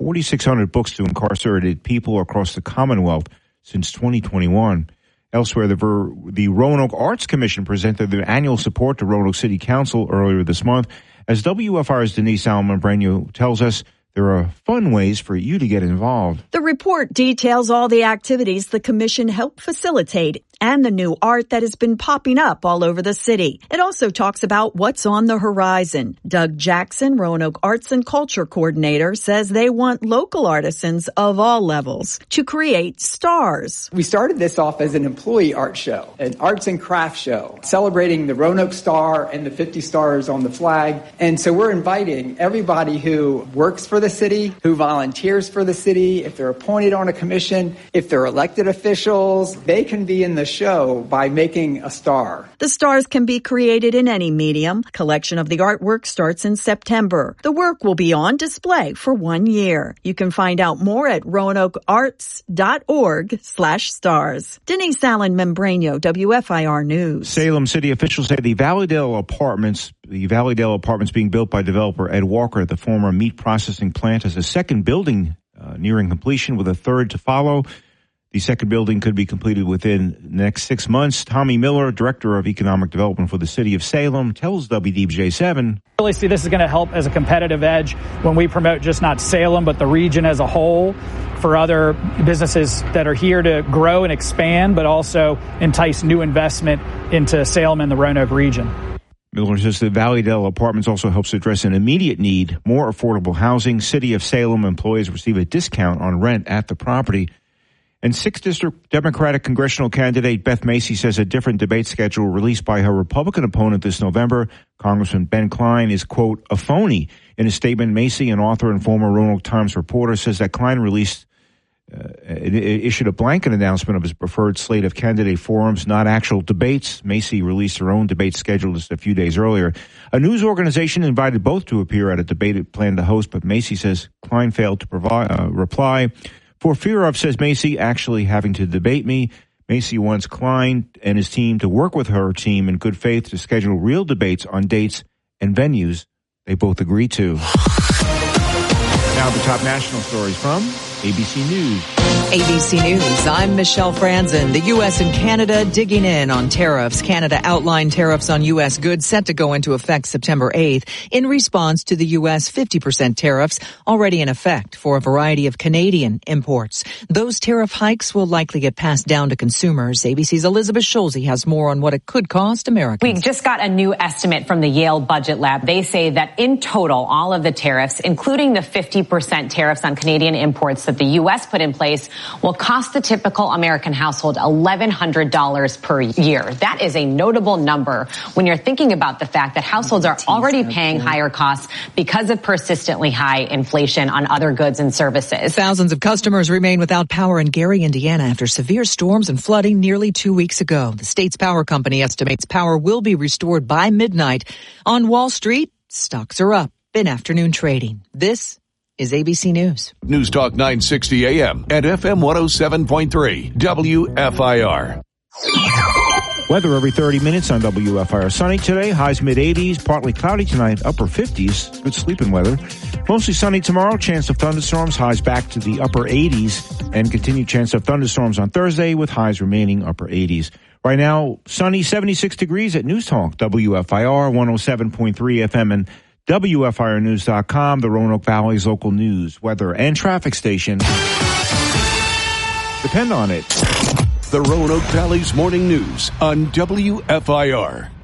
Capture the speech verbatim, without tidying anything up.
forty-six hundred books to incarcerated people across the Commonwealth since twenty twenty-one. Elsewhere, the, Ver- the Roanoke Arts Commission presented their annual support to Roanoke City Council earlier this month. As W F I R's Denise Allen-Membreno tells us, there are fun ways for you to get involved. The report details all the activities the commission helped facilitate and the new art that has been popping up all over the city. It also talks about what's on the horizon. Doug Jackson, Roanoke Arts and Culture Coordinator, says they want local artisans of all levels to create stars. We started this off as an employee art show, an arts and crafts show, celebrating the Roanoke Star and the fifty stars on the flag. And so we're inviting everybody who works for the city, who volunteers for the city, if they're appointed on a commission, if they're elected officials, they can be in the show by making a star. The stars can be created in any medium. Collection of the artwork starts in September. The work will be on display for one year. You can find out more at roanoke arts dot org slash stars. Denise Allen-Membreno, W F I R News. Salem city officials say the Valleydale Apartments, the Valleydale Apartments being built by developer Ed Walker at the former meat processing plant, has a second building uh, nearing completion with a third to follow. The second building could be completed within the next six months. Tommy Miller, Director of Economic Development for the City of Salem, tells W D B J seven. I really see this is going to help as a competitive edge when we promote just not Salem, but the region as a whole for other businesses that are here to grow and expand, but also entice new investment into Salem and the Roanoke region. Miller says the Valleydale Apartments also helps address an immediate need, more affordable housing. City of Salem employees receive a discount on rent at the property. And sixth District Democratic congressional candidate Beth Macy says a different debate schedule released by her Republican opponent this November, Congressman Ben Klein, is, quote, a phony. In a statement, Macy, an author and former Roanoke Times reporter, says that Klein released, uh, issued a blanket announcement of his preferred slate of candidate forums, not actual debates. Macy released her own debate schedule just a few days earlier. A news organization invited both to appear at a debate it planned to host, but Macy says Klein failed to provide, uh, reply. For fear of, says Macy, actually having to debate me, Macy wants Klein and his team to work with her team in good faith to schedule real debates on dates and venues they both agree to. Now the top national stories from A B C News. A B C News, I'm Michelle Franzen. The U S and Canada digging in on tariffs. Canada outlined tariffs on U S goods set to go into effect September eighth in response to the U S fifty percent tariffs already in effect for a variety of Canadian imports. Those tariff hikes will likely get passed down to consumers. A B C's Elizabeth Schulze has more on what it could cost Americans. We just got a new estimate from the Yale Budget Lab. They say that in total, all of the tariffs, including the fifty percent tariffs on Canadian imports that the U S put in place, will cost the typical American household eleven hundred dollars per year. That is a notable number when you're thinking about the fact that households are already paying higher costs because of persistently high inflation on other goods and services. Thousands of customers remain without power in Gary, Indiana after severe storms and flooding nearly two weeks ago. The state's power company estimates power will be restored by midnight. On Wall Street, stocks are up in afternoon trading. This is A B C News. News Talk nine sixty A M and F M one oh seven point three W F I R. Weather every thirty minutes on W F I R. Sunny today, highs mid eighties, partly cloudy tonight, upper fifties. Good sleeping weather. Mostly sunny tomorrow, chance of thunderstorms, highs back to the upper eighties, and continued chance of thunderstorms on Thursday with highs remaining upper eighties. Right now, sunny, seventy-six degrees at News Talk, W F I R one oh seven point three F M and W F I R news dot com, the Roanoke Valley's local news, weather, and traffic station. Depend on it. The Roanoke Valley's morning news on W F I R.